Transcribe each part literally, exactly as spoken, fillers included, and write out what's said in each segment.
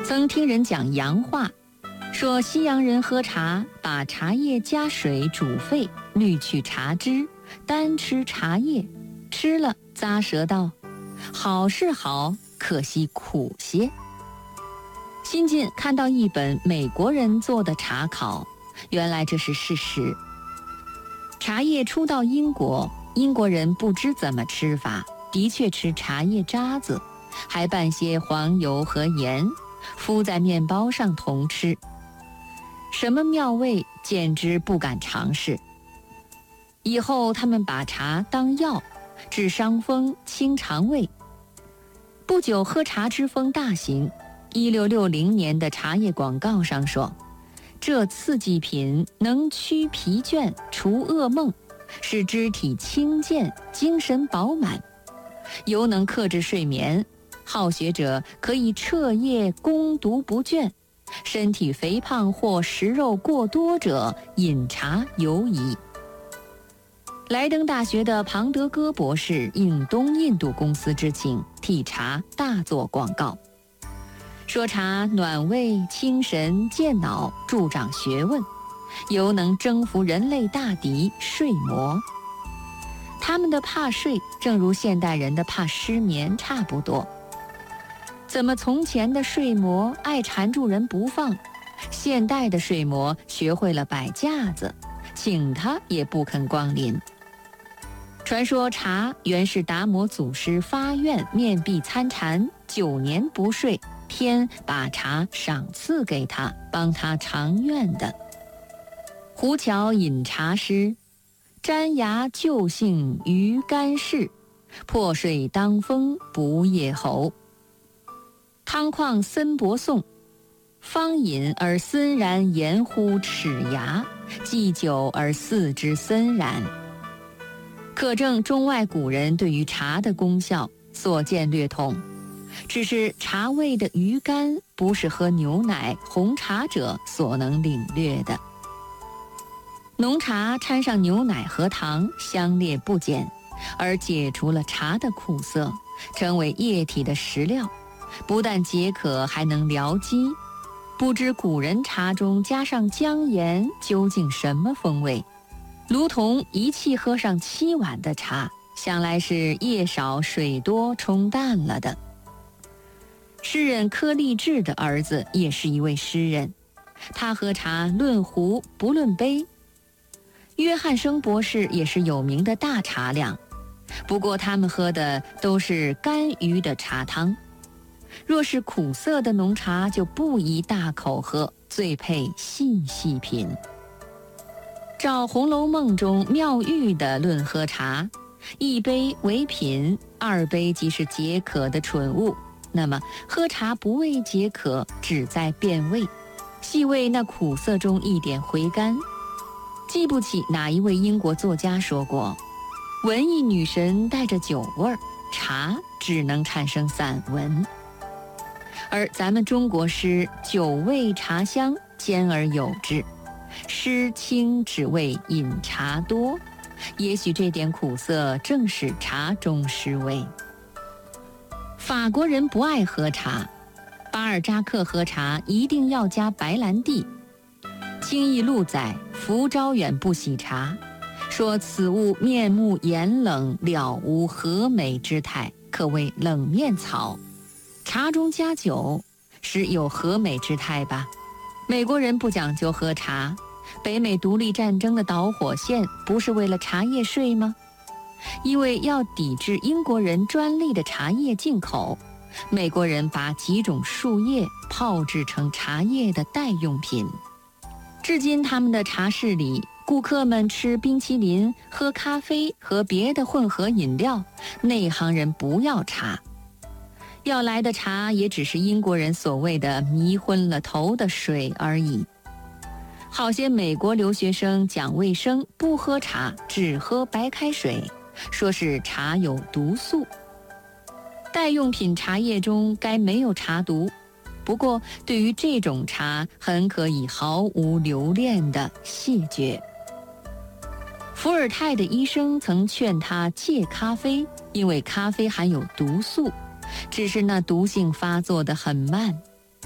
曾听人讲洋话，说西洋人喝茶，把茶叶加水煮沸，滤去茶汁，单吃茶叶，吃了咂舌道：好是好，可惜苦些。新近看到一本美国人做的茶考，原来这是事实。茶叶初到英国，英国人不知怎么吃法，的确吃茶叶渣子，还拌些黄油和盐，敷在面包上同吃。什么妙味，简直不敢尝试。以后他们把茶当药，治伤风清肠胃。不久喝茶之风大行，一六六零年的茶叶广告上说，这刺激品能驱疲倦除噩梦，使肢体轻健精神饱满，尤能克制睡眠，好学者可以彻夜攻读不倦，身体肥胖或食肉过多者饮茶尤宜。莱登大学的庞德戈博士应东印度公司之请，替茶大做广告，说茶暖胃清神健脑，助长学问，尤能征服人类大敌睡魔。他们的怕睡正如现代人的怕失眠差不多。怎么从前的睡魔爱缠住人不放，现代的睡魔学会了摆架子，请他也不肯光临。传说茶原是达摩祖师发愿面壁参禅，九年不睡，天把茶赏赐给他，帮他偿愿的。胡桥饮茶诗：沾牙就性于干事，破睡当风不夜喉。汤况森伯颂，方饮而森然言乎齿牙，既久而四之森然。可证中外古人对于茶的功效所见略同，只是茶味的余甘不是喝牛奶红茶者所能领略的。浓茶掺上牛奶和糖，香烈不减，而解除了茶的苦涩，成为液体的食料，不但解渴，还能疗饥。不知古人茶中加上姜盐究竟什么风味？卢仝一气喝上七碗的茶，想来是叶少水多冲淡了的。诗人柯立志的儿子也是一位诗人，他喝茶论壶不论杯。约翰生博士也是有名的大茶量，不过他们喝的都是甘于的茶汤。若是苦涩的浓茶就不宜大口喝，最配细细品。照《红楼梦》中妙玉的论喝茶，一杯为品，二杯即是解渴的蠢物。那么喝茶不为解渴，只在变味，细味那苦涩中一点回甘。记不起哪一位英国作家说过，文艺女神带着酒味儿，茶只能产生散文。而咱们中国诗酒味茶香兼而有之，诗清只为饮茶多，也许这点苦涩正是茶中诗味。法国人不爱喝茶，巴尔扎克喝茶一定要加白兰地。清议录载福昭远不喜茶，说此物面目严冷，了无和美之态，可谓冷面草。茶中加酒，实有和美之态吧？美国人不讲究喝茶，北美独立战争的导火线不是为了茶叶税吗？因为要抵制英国人专利的茶叶进口，美国人把几种树叶泡制成茶叶的代用品。至今他们的茶室里，顾客们吃冰淇淋、喝咖啡和别的混合饮料，内行人不要茶。要来的茶也只是英国人所谓的迷昏了头的水而已。好些美国留学生讲卫生，不喝茶，只喝白开水，说是茶有毒素。代用品茶叶中该没有茶毒，不过对于这种茶很可以毫无留恋地谢绝。伏尔泰的医生曾劝他戒咖啡，因为咖啡含有毒素，只是那毒性发作得很慢。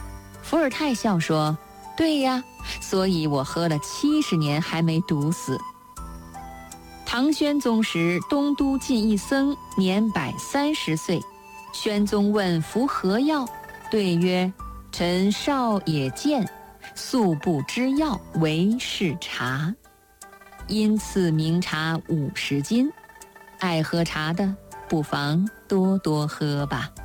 伏尔泰笑说：对呀，所以我喝了七十年还没毒死。唐宣宗时，东都进一僧，年百三十岁。宣宗问服何药，对曰：臣少也见，素不知药，唯是茶。因赐名茶五十斤。爱喝茶的，不妨多多喝吧。